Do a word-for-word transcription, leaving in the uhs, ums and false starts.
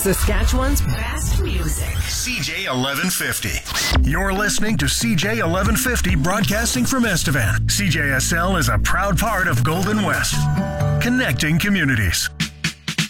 Saskatchewan's best music. C J eleven fifty. You're listening to C J eleven fifty broadcasting from Estevan. C J S L is a proud part of Golden West, connecting communities.